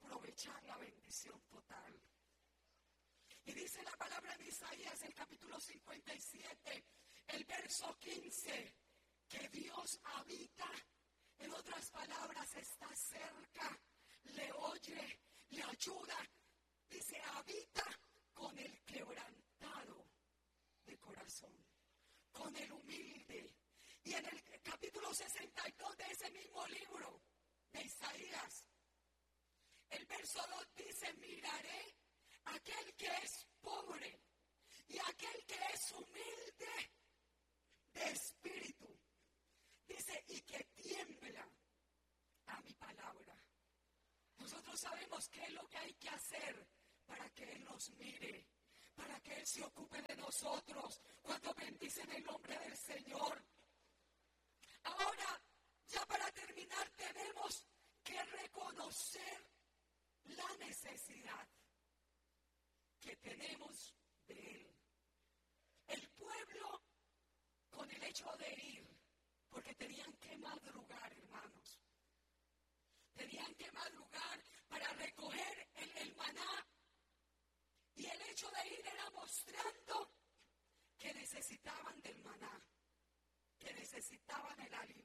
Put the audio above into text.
aprovechar la bendición total. Y dice la palabra de Isaías, el capítulo 57, el verso 15, que Dios habita, en otras palabras, está cerca, le oye, le ayuda. Dice, habita con el quebrantado de corazón, con el humilde. Y en el capítulo 62 de ese mismo libro de Isaías, el verso 2 dice, miraré a aquel que es pobre y aquel que es humilde de espíritu. Dice, y que tiembla a mi palabra. Nosotros sabemos qué es lo que hay que hacer para que Él nos mire, para que Él se ocupe de nosotros. Cuando bendicen el nombre del Señor. Ahora, ya para terminar, tenemos que reconocer la necesidad que tenemos de Él. El pueblo, con el hecho de ir, porque tenían que madrugar, hermanos. Tenían que madrugar para recoger el maná. Y el hecho de ir era mostrando que necesitaban del maná, que necesitaban el alimento.